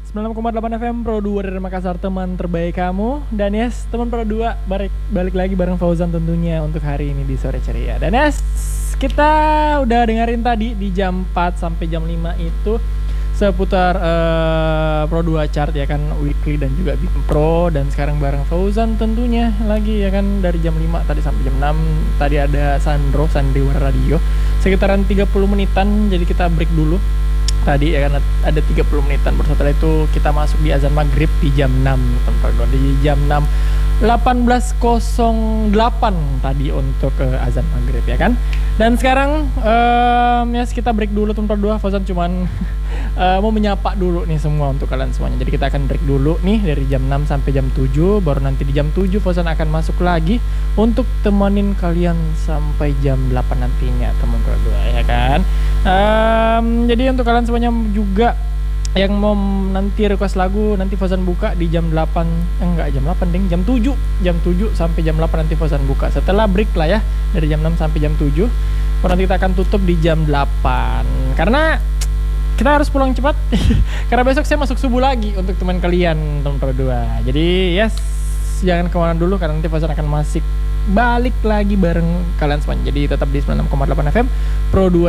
96,8 FM Pro 2 dari Makassar, teman terbaik kamu. Dan yes, teman Pro 2 balik lagi bareng Fauzan tentunya untuk hari ini di Sore Ceria. Dan yes, kita udah dengerin tadi di jam 4 sampai jam 5 itu seputar Pro 2 chart ya kan, weekly dan juga Big Pro. Dan sekarang bareng Fauzan tentunya lagi ya kan, dari jam 5 tadi sampai jam 6. Tadi ada Sandiwara Radio sekitaran 30 menitan, jadi kita break dulu tadi ya kan, ada 30 menitan. Baru setelah itu kita masuk di azan maghrib di jam 6 teman-teman, di jam 6 18.08 tadi untuk azan maghrib ya kan. Dan sekarang yes, kita break dulu teman-teman. Fauzan cuman mau menyapa dulu nih semua untuk kalian semuanya. Jadi kita akan break dulu nih dari jam 6 sampai jam 7. Baru nanti di jam 7 Fauzan akan masuk lagi untuk temenin kalian sampai jam 8 nantinya teman-teman ya kan. Jadi untuk kalian semuanya juga yang mau nanti request lagu, nanti Fauzan buka di jam 8, enggak jam 8 ding, jam 7 sampai jam 8 nanti Fauzan buka. Setelah break lah ya, dari jam 6 sampai jam 7. Baru nanti kita akan tutup di jam 8. Karena kita harus pulang cepat karena besok saya masuk subuh lagi untuk teman kalian teman Pro 2. Jadi yes, jangan kemana dulu karena nanti Fauzan akan masih balik lagi bareng kalian semuanya. Jadi tetap di 96,8 FM Pro 2